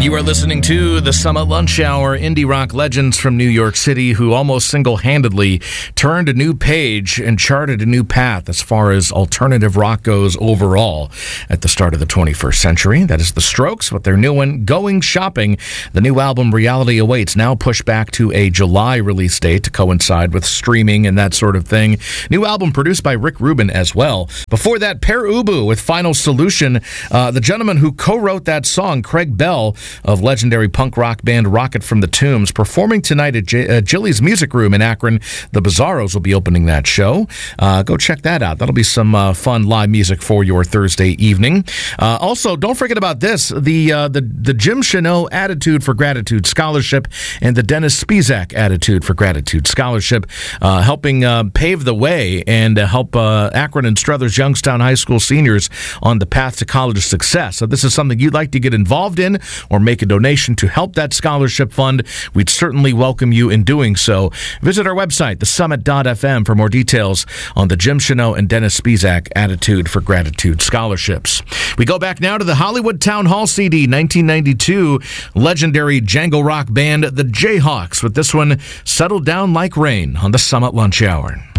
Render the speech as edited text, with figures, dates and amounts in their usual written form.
You are listening to the Summit Lunch Hour, indie rock legends from New York City who almost single-handedly turned a new page and charted a new path as far as alternative rock goes overall at the start of the 21st century. That is The Strokes with their new one, Going Shopping. The new album, Reality Awaits, now pushed back to a July release date to coincide with streaming and that sort of thing. New album produced by Rick Rubin as well. Before that, Per Ubu with Final Solution. The gentleman who co-wrote that song, Craig Bell, of legendary punk rock band Rocket from the Tombs, performing tonight at Jilly's Music Room in Akron. The Bizarros will be opening that show. Go check that out. That'll be some fun live music for your Thursday evening. Also, don't forget about this, the Jim Chanot Attitude for Gratitude Scholarship and the Dennis Spizak Attitude for Gratitude Scholarship, helping pave the way and help Akron and Struthers Youngstown High School seniors on the path to college success. So this is something you'd like to get involved in or make a donation to help that scholarship fund, we'd certainly welcome you in doing so. Visit our website, thesummit.fm, for more details on the Jim Chanot and Dennis Spizak Attitude for Gratitude Scholarships. We go back now to the Hollywood Town Hall CD, 1992, legendary Django rock band, the Jayhawks, with this one, Settle Down Like Rain, on the Summit Lunch Hour.